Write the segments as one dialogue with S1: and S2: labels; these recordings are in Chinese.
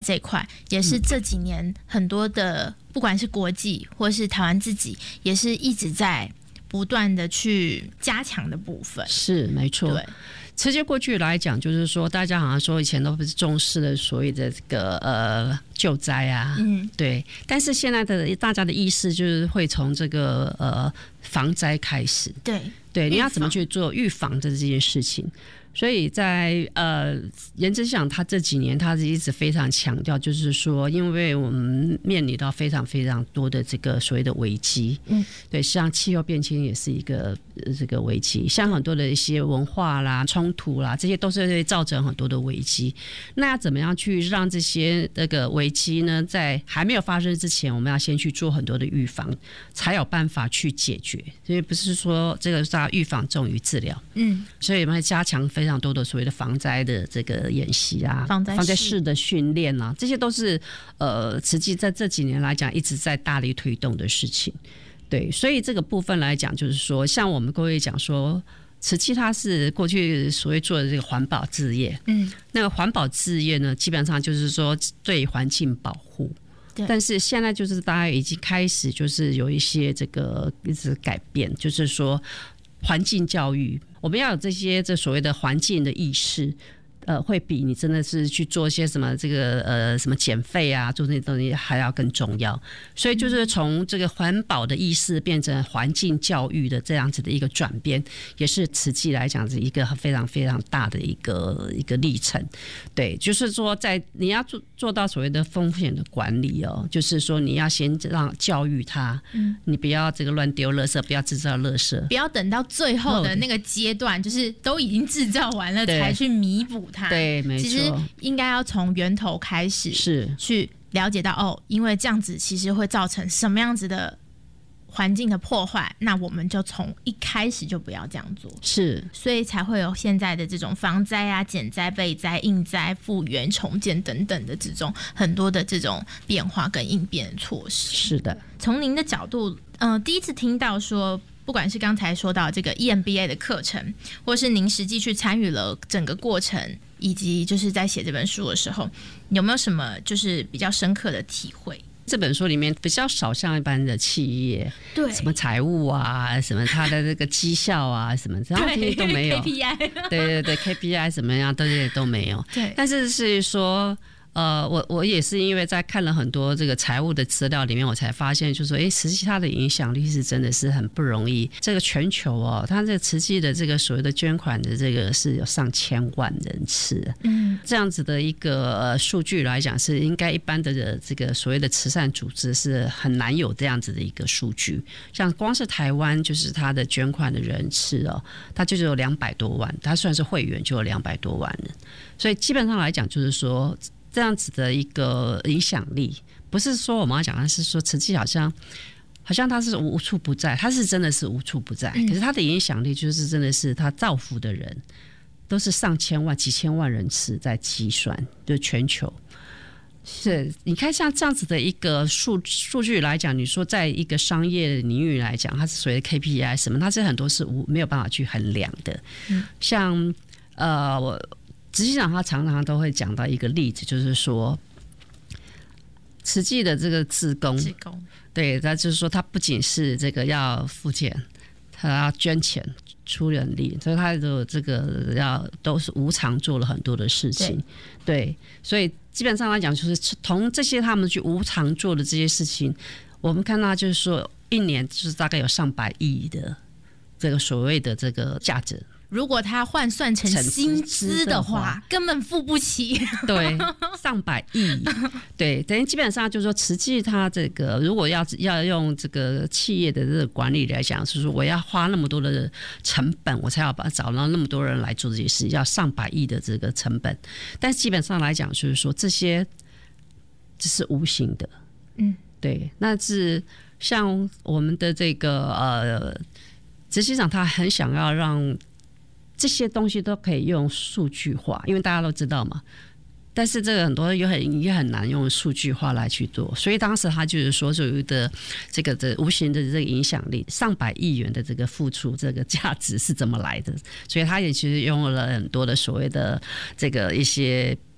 S1: 这块，也是这几年很多的，不管是国际或是台湾自己，也是一直在不断的去加强的部分。
S2: 是没错。对，慈济过去来讲，就是说大家好像说以前都不是重视的所谓的这个救灾啊，对。但是现在的大家的意识就是会从这个防灾开始，对，你要怎么去做预防的这件事情。所以在颜真相他这几年他一直非常强调，就是说因为我们面临到非常非常多的这个所谓的危机，对，像气候变迁也是一个这个危机，像很多的一些文化啦冲突啦，这些都是会造成很多的危机。那要怎么样去让这些这个危机呢，在还没有发生之前，我们要先去做很多的预防，才有办法去解决。所以不是说这个大家预防重于治疗，所以我们会加强非常多的所谓的防灾的这个演习啊，防灾式的训练啊，这些都是慈济在这几年来讲一直在大力推动的事情。对，所以这个部分来讲，就是说，像我们各位讲说，慈济它是过去所谓做的这个环保事业，那个环保事业呢，基本上就是说对环境保护。但是现在就是大家已经开始就是有一些这个一直改变，就是说环境教育，我们要有这些这所谓的环境的意识，会比你真的是去做一些什么这个什么减废啊，做那些东西还要更重要。所以就是从这个环保的意识变成环境教育的这样子的一个转变，也是慈济来讲是一个非常非常大的一个历程。对，就是说在你要做到所谓的风险的管理哦，就是说你要先让教育他，你不要这个乱丢垃圾，不要制造垃圾，
S1: 不要等到最后的那个阶段，就是都已经制造完了才去弥补它。
S2: 对，没错，
S1: 其实应该要从源头开始，是去了解到因为这样子其实会造成什么样子的环境的破坏，那我们就从一开始就不要这样做，
S2: 是，所
S1: 以才会有现在的这种防灾啊、减灾、备灾、应灾、复原、重建等等的这种很多的这种变化跟应变的措施。
S2: 是的，
S1: 从您的角度，第一次听到说，不管是刚才说到这个 EMBA 的课程，或是您实际去参与了整个过程，以及就是在写这本书的时候，有没有什么就是比较深刻的体会？
S2: 这本书里面比较少像一般的企业，对，什么财务啊，什么它的这个绩效啊，什么这些都没有
S1: ，KPI，
S2: 对 KPI 什么样都没有。对，但是是说。我也是因为在看了很多这个财务的资料里面，我才发现就是说，慈济它的影响力是真的是很不容易。这个全球它这个慈济的这个所谓的捐款的这个是有上千万人次，这样子的一个数据来讲，是应该一般的这个所谓的慈善组织是很难有这样子的一个数据。像光是台湾，就是它的捐款的人次它就有200多万，它算是会员就有200多万人，所以基本上来讲，就是说。这样子的一个影响力，不是说我们要讲的是说慈济好像它是无处不在，它是真的是无处不在，可是它的影响力就是真的是它造福的人都是上千万、几千万人次在计算，就是全球。是，你看像这样子的一个数据来讲，你说在一个商业领域来讲，它是所谓的 KPI 什么，它是很多是没有办法去衡量的。像实际上他常常都会讲到一个例子，就是说慈济的这个志工，对，他就是说他不仅是这个要付钱，他要捐钱出人力，所以他的这个都是无偿做了很多的事情。 对，所以基本上来讲，就是从这些他们去无偿做的这些事情，我们看到就是说一年就是大概有上百亿的这个所谓的这个价值。
S1: 如果他换算成薪资的话，根本付不起。
S2: 对，上百亿。对，等于基本上就是说，慈济它这个如果要用这个企业的这个管理来讲，是说我要花那么多的成本，我才要找到那么多人来做这些事，要上百亿的这个成本。但基本上来讲，就是说这些这是无形的。对，那是像我们的这个执行长，他很想要让这些东西都可以用数据化，因为大家都知道嘛。但是这个很多也很难用数据化来去做，所以当时他就是说，所谓的这个无形的这个影响力，上百亿元的这个付出，这个价值是怎么来的？所以他也其实用了很多的所谓的这个一些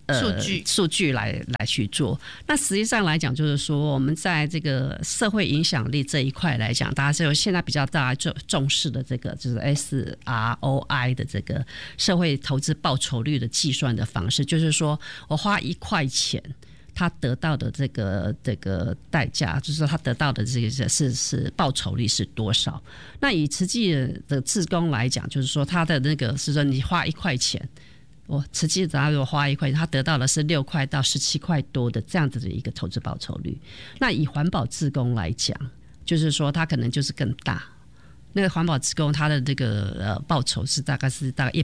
S2: 数据来去做。那实际上来讲，就是说我们在这个社会影响力这一块来讲，大家是有现在比较大家重视的这个就是 SROI 的这个社会投资报酬率的计算的方式，就是说我花1块钱。他得到的这个代价，就是说他得到的这个是报酬率是多少？那以慈济的志工来讲，就是说他的那个是说你花1块钱，慈济如果花1块钱，他得到的是6块到17块多的这样子的一个投资报酬率。那以环保志工来讲，就是说他可能就是更大。那个环保志工他的这个报酬是大概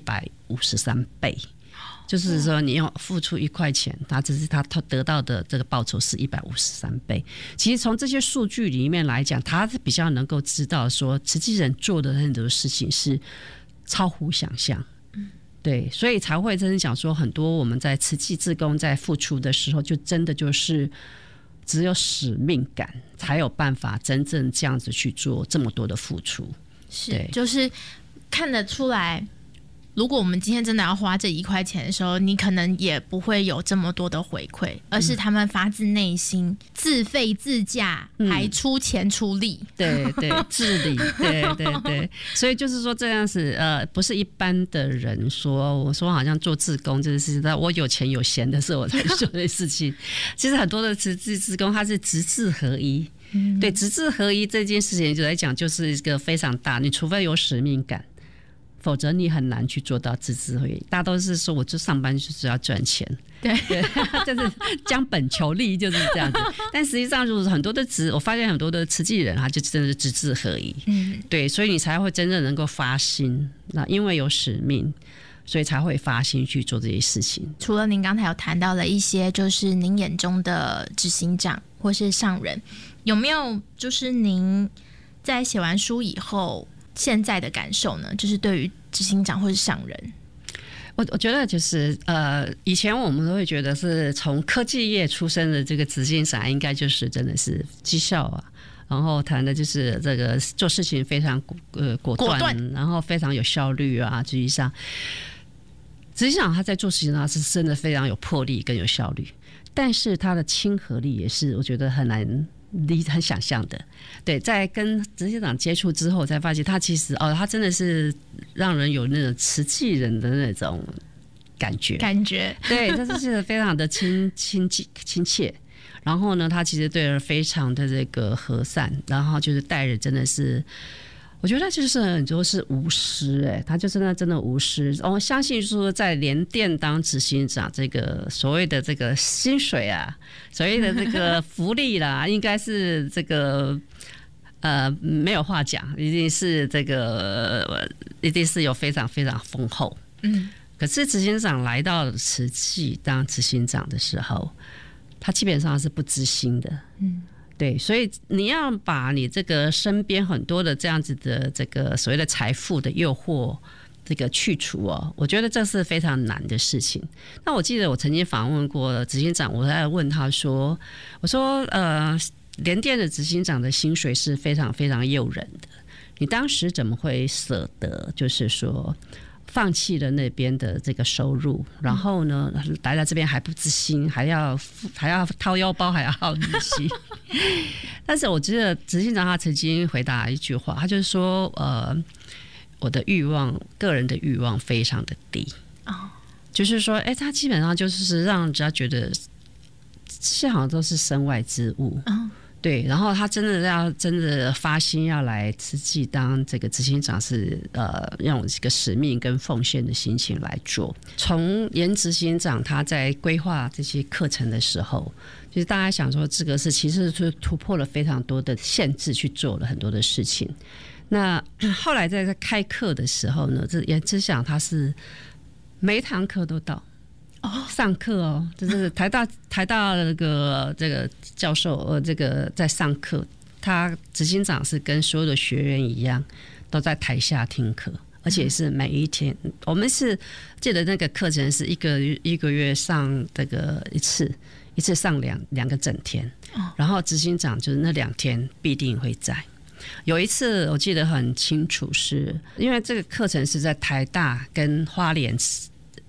S2: 153倍。就是说，你要付出1块钱，他得到的这个报酬是153倍。其实从这些数据里面来讲，他比较能够知道说，慈济人做的很多事情是超乎想象。对，所以才会真的讲说，很多我们在慈济志工在付出的时候，就真的就是只有使命感，才有办法真正这样子去做这么多的付出。
S1: 是，就是看得出来。如果我们今天真的要花这1块钱的时候，你可能也不会有这么多的回馈，而是他们发自内心自费自驾，还出钱出力，
S2: 对对，治理，对，所以就是说这样子，不是一般的人说，我说好像做志工这个事情，我有钱有闲的时候我才做的事情。其实很多的慈济志工，他是直志合一。对，直志合一这件事情就来讲，就是一个非常大，你除非有使命感。否则你很难去做到直志合一。大家都是说，我就上班就是要赚钱，
S1: 对，
S2: 就是将本求利，就是这样子。但实际上，就是很多的我发现很多的慈济人，他就真的是直志合一，对，所以你才会真正能够发心。那因为有使命，所以才会发心去做这些事情。
S1: 除了您刚才有谈到了一些，就是您眼中的执行长或是上人，有没有就是您在写完书以后？现在的感受呢，就是对于执行长或是上人，
S2: 我觉得就是以前我们都会觉得是从科技业出身的这个执行长，应该就是真的是绩效啊，然后谈的就是这个做事情非常果断，然后非常有效率啊。实际上他在做事情上是真的非常有魄力跟有效率，但是他的亲和力也是我觉得很难。很想象的，对，在跟执行长接触之后，才发现他其实他真的是让人有那种慈济人的那种感觉，对，这就是非常的亲切。然后呢，他其实对人非常的这个和善，然后就是待人真的是。我觉得就是很多是无私，他就真的无私。我相信说在联电当执行长，这个所谓的这个薪水啊，所谓的这个福利啦，应该是这个没有话讲，一定是有非常非常丰厚。可是执行长来到慈济当执行长的时候，他基本上是不知心的。对，所以你要把你这个身边很多的这样子的这个所谓的财富的诱惑这个去除我觉得这是非常难的事情。那我记得我曾经访问过执行长，我在问他说，我说联电的执行长的薪水是非常非常诱人的，你当时怎么会舍得就是说放弃了那边的这个收入，然后呢来到这边还不知心，还要掏腰包，还要耗力气。但是我记得执行长他曾经回答一句话，他就是说我的个人的欲望非常的低，就是说他基本上就是让人家觉得这些好像都是身外之物。对，然后他真的发心要来慈济当这个执行长，是用这个使命跟奉献的心情来做。从严执行长他在规划这些课程的时候，就是大家想说这个是其实是突破了非常多的限制，去做了很多的事情。那后来在开课的时候呢，这严执行长他是每一堂课都到。上课就是台大这个教授这个在上课，他执行长是跟所有的学员一样，都在台下听课，而且是每一天。我们是记得那个课程是一个月上这个一次上两个整天，然后执行长就是那2天必定会在。有一次我记得很清楚，是因为这个课程是在台大跟花莲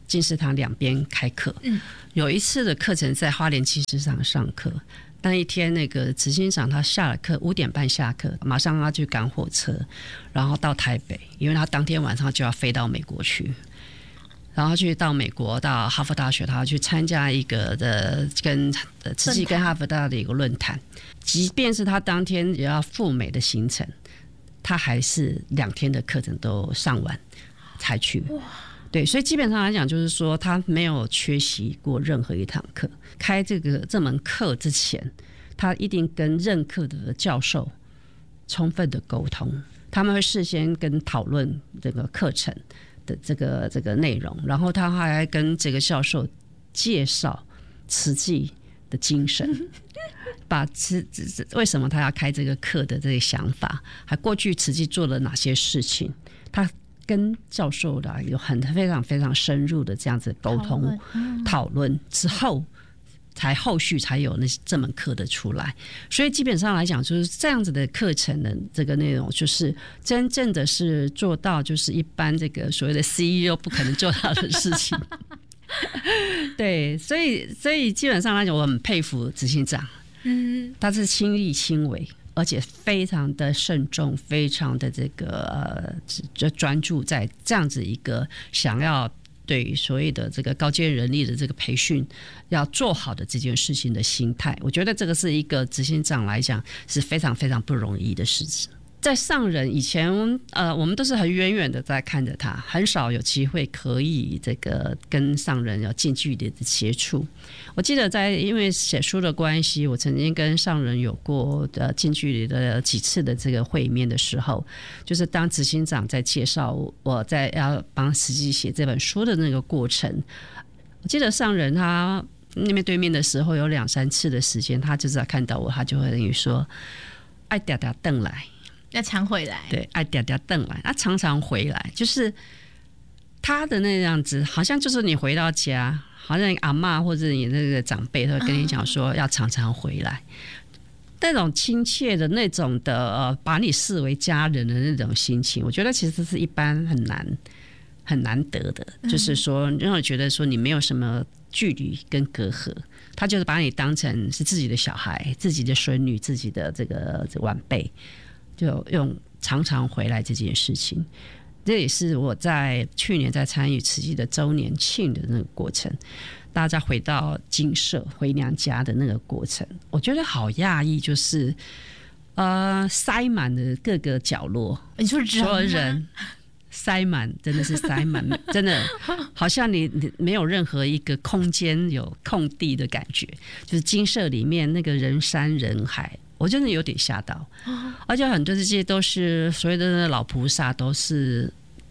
S2: 金石堂两边开课。有一次的课程在花莲金石堂上课，那一天那个执行长他下了课5点半下课，马上要去赶火车，然后到台北，因为他当天晚上就要飞到美国去。然后去到美国，到哈佛大学，他要去参加一个跟慈济跟哈佛大学的一个论坛。即便是他当天也要赴美的行程，他还是2天的课程都上完才去。对，所以基本上来讲，就是说他没有缺席过任何一堂课。开这门课之前，他一定跟任课的教授充分的沟通，他们会事先跟讨论这个课程的这个内容，然后他还跟这个教授介绍慈济的精神，把为什么他要开这个课的这个想法，还过去慈济做了哪些事情，他跟教授的有非常非常深入的这样子沟通讨论之后，后续才有这门课的出来。所以基本上来讲，就是这样子的课程的这个内容，就是真正的是做到就是一般这个所谓的 CEO 不可能做到的事情。对，所以基本上来讲，我很佩服执行长，他是亲力亲为，而且非常的慎重，非常的这个专注在这样子一个想要对所谓的这个高阶人力的这个培训要做好的这件事情的心态，我觉得这个是一个执行长来讲是非常非常不容易的事情。在上人以前我们都是很远远的在看着他，很少有机会可以这个跟上人有近距离的接触。我记得因为写书的关系，我曾经跟上人有过近距离的几次的这个会面的时候，就是当执行长在介绍我在要帮慈济写这本书的那个过程，我记得上人他面对面的时候有2-3次的时间，他就是看到我，他就会跟你说爱嗲嗲瞪来，
S1: 要常回来。
S2: 对，爱嗲嗲瞪来，他常常回来，就是他的那样子，好像就是你回到家，好像你阿嬷或者你那个长辈都会跟你讲说要常常回来，那种亲切的那种的把你视为家人的那种心情，我觉得其实是一般很难得的。就是说让我觉得说你没有什么距离跟隔阂，他就是把你当成是自己的小孩、自己的孙女、自己的这个晚辈，就用常常回来这件事情。这也是我在去年在参与慈济的周年庆的那个过程，大家回到精舍回娘家的那个过程，我觉得好讶异，就是塞满了各个角落，
S1: 你说
S2: 所有人塞满，真的是塞满，真的好像你没有任何一个空间有空地的感觉，就是精舍里面那个人山人海，我真的有点吓到。而且很多这些都是所谓的老菩萨，都是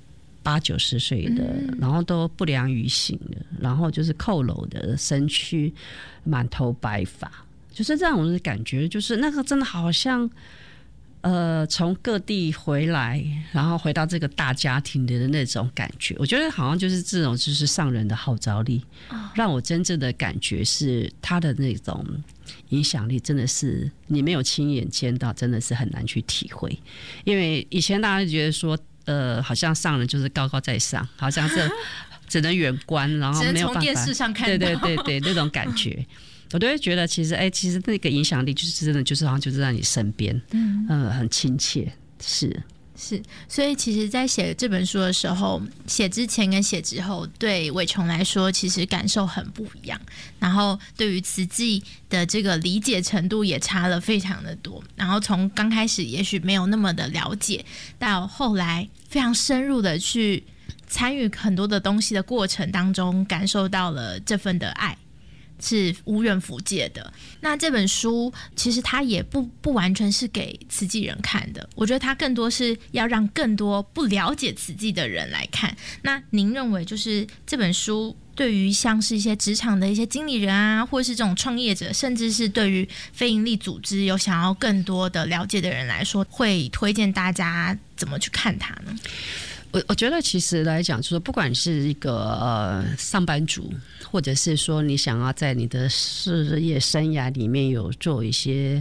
S2: 80-90岁的，然后都不良于行的，然后就是佝偻的身躯，满头白发，就是这种的感觉，就是那个真的好像从各地回来，然后回到这个大家庭的那种感觉，我觉得好像就是这种就是上人的号召力，让我真正的感觉是他的那种影响力，真的是你没有亲眼见到，真的是很难去体会。因为以前大家觉得说好像上人就是高高在上，好像是只能远观，然后没有办法
S1: 只能从电视上看到，
S2: 对那种感觉。我都会觉得其实那个影响力就是真的就是好像就是在你身边，很亲切。是，
S1: 所以其实在写这本书的时候，写之前跟写之后对伟琼来说其实感受很不一样，然后对于慈济的这个理解程度也差了非常的多，然后从刚开始也许没有那么的了解，到后来非常深入的去参与很多的东西的过程当中，感受到了这份的爱是无远弗届的。那这本书其实它也不完全是给慈济人看的，我觉得它更多是要让更多不了解慈济的人来看。那您认为就是这本书对于像是一些职场的一些经理人啊，或是这种创业者，甚至是对于非营利组织有想要更多的了解的人来说，会推荐大家怎么去看它呢？
S2: 我觉得其实来讲，就是不管是一个上班族，或者是说你想要在你的事业生涯里面有做一些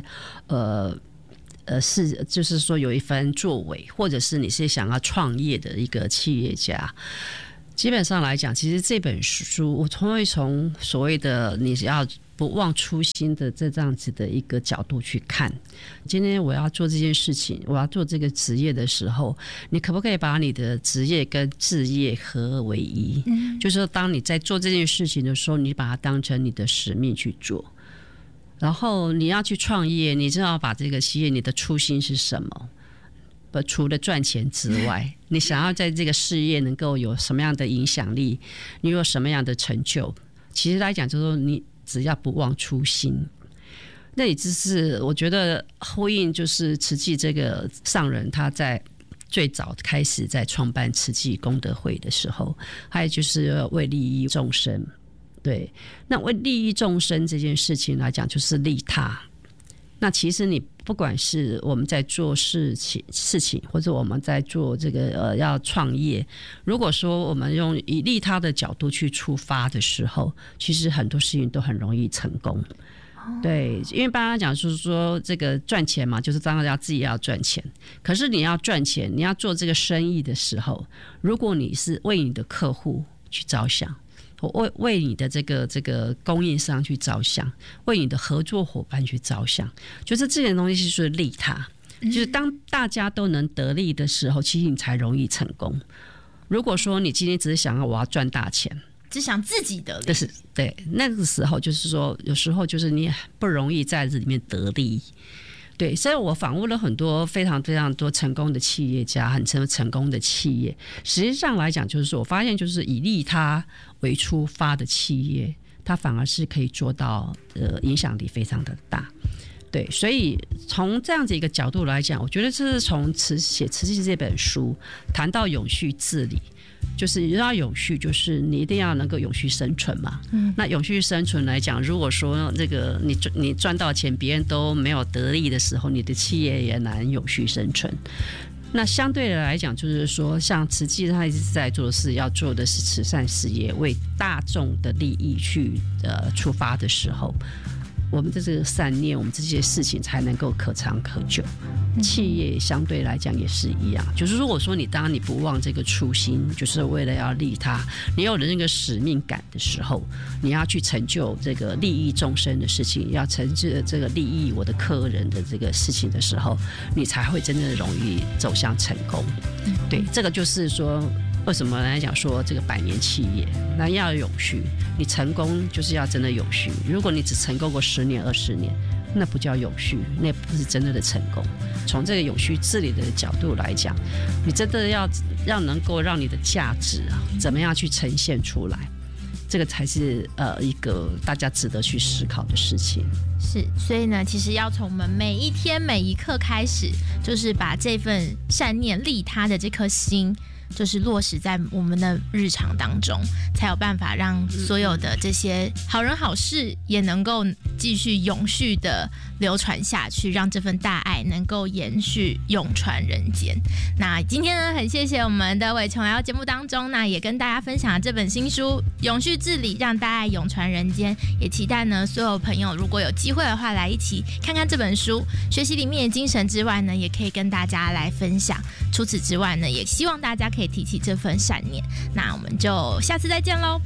S2: 就是说有一番作为，或者是你是想要创业的一个企业家， 基本上来讲，其实这本书我会从所谓的你要不忘初心的这样子的一个角度去看。今天我要做这件事情，我要做这个职业的时候，你可不可以把你的职业跟志业合为一？就是说当你在做这件事情的时候，你把它当成你的使命去做。然后你要去创业，你就要把这个企业你的初心是什么？除了赚钱之外，你想要在这个事业能够有什么样的影响力，你有什么样的成就，其实来讲就是说你只要不忘初心。那也就是我觉得呼应就是慈济这个上人他在最早开始在创办慈济功德会的时候，还有就是为利益众生。对，那为利益众生这件事情来讲就是利他。那其实你不管是我们在做事情，或者我们在做这个要创业，如果说我们用以利他的角度去出发的时候，其实很多事情都很容易成功。对，因为刚刚讲就是说这个赚钱嘛，就是当然要自己要赚钱。可是你要赚钱，你要做这个生意的时候，如果你是为你的客户去着想，为你的这个供应商去着想，为你的合作伙伴去着想，就是这件东西是利他。就是当大家都能得利的时候，其实你才容易成功。如果说你今天只是想要我要赚大钱，
S1: 只想自己得利，
S2: 但是对那个时候就是说，有时候就是你不容易在这里面得利。对，所以我访问了很多非常非常多成功的企业家，很成功的企业。实际上来讲，就是说我发现，就是以利他为出发的企业，它反而是可以做到影响力非常的大。对，所以从这样子一个角度来讲，我觉得这是从写慈济这本书谈到永续治理。就是要永续，就是你一定要能够永续生存嘛。那永续生存来讲，如果说这个你赚到钱，别人都没有得利的时候，你的企业也难永续生存。那相对的来讲，就是说，像慈济他一直在做的事，要做的是慈善事业，为大众的利益去出发的时候，我们的这个善念，我们这些事情才能够可长可久。企业相对来讲也是一样，就是如果说当你不忘这个初心，就是为了要利他，你有了那个使命感的时候，你要去成就这个利益众生的事情，要成就这个利益我的客人的这个事情的时候，你才会真正容易走向成功。对，这个就是说为什么来讲说这个100年企业，那要永续，你成功就是要真的永续。如果你只成功过10年、20年，那不叫永续，那不是真正的成功。从这个永续治理的角度来讲，你真的要能够让你的价值怎么样去呈现出来，这个才是一个大家值得去思考的事情。
S1: 是，所以呢，其实要从我们每一天每一刻开始，就是把这份善念利他的这颗心，就是落实在我们的日常当中，才有办法让所有的这些好人好事也能够继续永续的流传下去，让这份大爱能够延续永传人间。那今天呢，很谢谢我们的伟琼来到节目当中，那也跟大家分享了这本新书《永续治理，让大爱永传人间》，也期待呢所有朋友如果有机会的话，来一起看看这本书，学习里面的精神之外呢，也可以跟大家来分享。除此之外呢，也希望大家可以提起这份善念。那我们就下次再见喽。